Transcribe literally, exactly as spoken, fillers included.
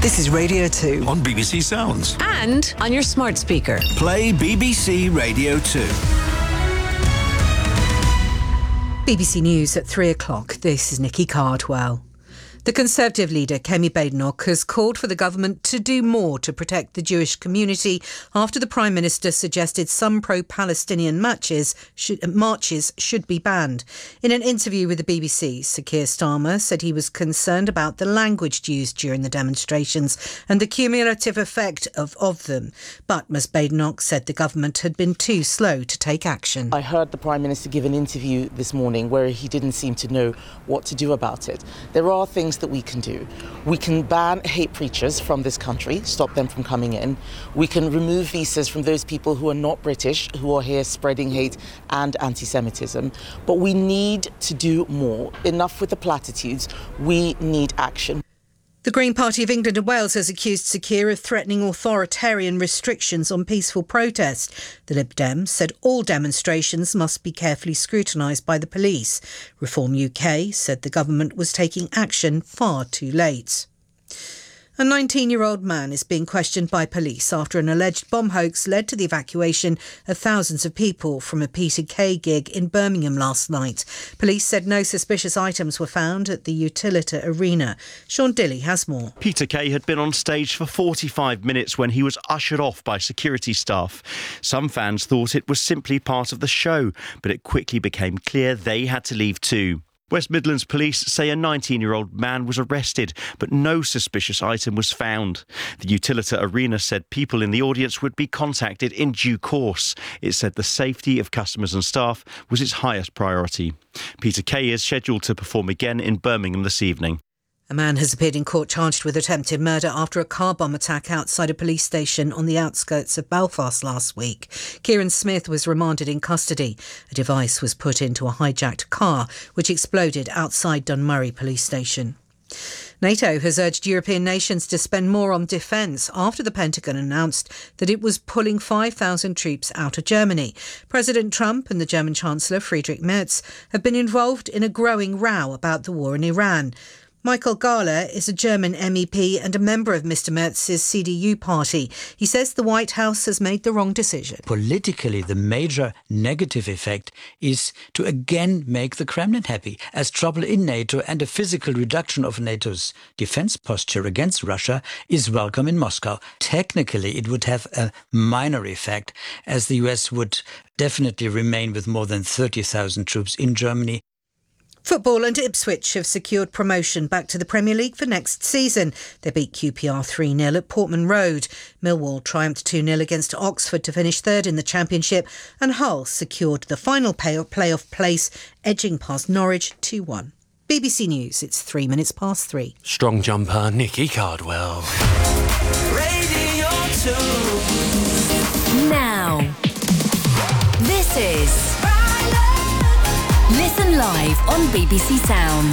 This is Radio two. On B B C Sounds. And on your smart speaker. Play B B C Radio two. B B C News at three o'clock. This is Nikki Cardwell. The Conservative leader, Kemi Badenoch, has called for the government to do more to protect the Jewish community after the Prime Minister suggested some pro-Palestinian marches should, marches should be banned. In an interview with the B B C, Sir Keir Starmer said he was concerned about the language used during the demonstrations and the cumulative effect of, of them. But Ms Badenoch said the government had been too slow to take action. I heard the Prime Minister give an interview this morning where he didn't seem to know what to do about it. There are things that we can do. We can ban hate preachers from this country, stop them from coming in. We can remove visas from those people who are not British, who are here spreading hate and anti-Semitism. But we need to do more. Enough with the platitudes. We need action. The Green Party of England and Wales has accused Sir Keir of threatening authoritarian restrictions on peaceful protest. The Lib Dems said all demonstrations must be carefully scrutinised by the police. Reform U K said the government was taking action far too late. A nineteen-year-old man is being questioned by police after an alleged bomb hoax led to the evacuation of thousands of people from a Peter Kay gig in Birmingham last night. Police said no suspicious items were found at the Utilita Arena. Sean Dilley has more. Peter Kay had been on stage for forty-five minutes when he was ushered off by security staff. Some fans thought it was simply part of the show, but it quickly became clear they had to leave too. West Midlands police say a nineteen-year-old man was arrested, but no suspicious item was found. The Utilita Arena said people in the audience would be contacted in due course. It said the safety of customers and staff was its highest priority. Peter Kay is scheduled to perform again in Birmingham this evening. A man has appeared in court charged with attempted murder after a car bomb attack outside a police station on the outskirts of Belfast last week. Kieran Smith was remanded in custody. A device was put into a hijacked car, which exploded outside Dunmurry police station. NATO has urged European nations to spend more on defence after the Pentagon announced that it was pulling five thousand troops out of Germany. President Trump and the German Chancellor Friedrich Merz have been involved in a growing row about the war in Iran. Michael Gahler is a German M E P and a member of Mister Merz's C D U party. He says the White House has made the wrong decision. Politically, the major negative effect is to again make the Kremlin happy, as trouble in NATO and a physical reduction of NATO's defense posture against Russia is welcome in Moscow. Technically, it would have a minor effect, as the U S would definitely remain with more than thirty thousand troops in Germany. Football and Ipswich have secured promotion back to the Premier League for next season. They beat Q P R three nil at Portman Road. Millwall triumphed two nil against Oxford to finish third in the Championship, and Hull secured the final playoff place, edging past Norwich two one. B B C News, it's three minutes past three. Strong jumper, Nikki Cardwell. Radio two. Now, this is Listen Live on B B C Sounds.